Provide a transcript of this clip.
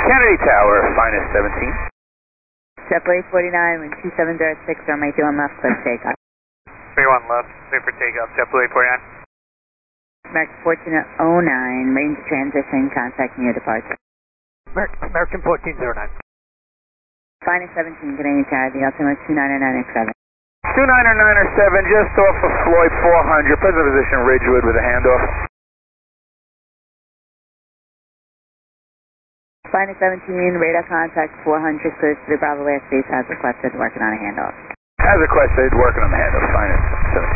Kennedy Tower, minus 17. JetBlue 49, wind 2706, runway 21 left, clear for takeoff. 31 left, clear for takeoff, JetBlue 49. American 1409, range transition, contacting your departure. American 1409. Finest 17, Canadian Tower, the altimeter 29967. 29907, just off of Floyd 400, present position Ridgewood with a handoff. Finest 17, radar contact 400, clears to the Bravo airspace, as requested, working on a handoff. As requested, working on the handoff, finest.